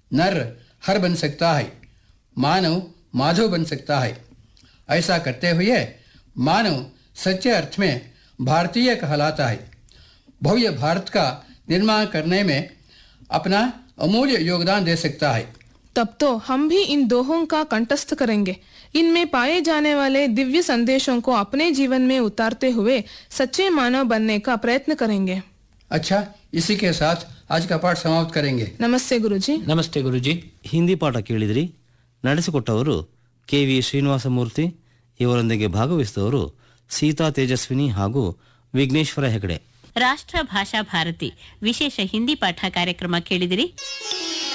नर हर बन सकता है, मानव माधव बन सकता है। ऐसा करते हुए मानव सच्चे अर्थ में भारतीय कहलाता है। भव्य भारत का निर्माण करने में अपना अमूल्य योगदान दे सकता है। तब तो हम भी इन दोहों का कंठस्थ करेंगे। इनमें पाए जाने वाले दिव्य संदेशों को अपने जीवन में उतारते हुए सच्चे मानव बनने का प्रयत्न करेंगे। अच्छा, इसी के साथ आज का पाठ समाप्त करेंगे। ನಮಸ್ತೆ ಗುರುಜಿ. ನಮಸ್ತೆ ಗುರುಜಿ. ಹಿಂದಿ ಪಾಠ ಕೇಳಿದ್ರಿ. ನಡೆಸಿಕೊಟ್ಟವರು KV ಶ್ರೀನಿವಾಸಮೂರ್ತಿ. ಇವರೊಂದಿಗೆ ಭಾಗವಹಿಸಿದವರು ಸೀತಾ ತೇಜಸ್ವಿನಿ ಹಾಗೂ ವಿಘ್ನೇಶ್ವರ ಹೆಗಡೆ. ರಾಷ್ಟ್ರ ಭಾಷಾ ಭಾರತಿ ವಿಶೇಷ ಹಿಂದಿ ಪಾಠ ಕಾರ್ಯಕ್ರಮ ಕೇಳಿದಿರಿ.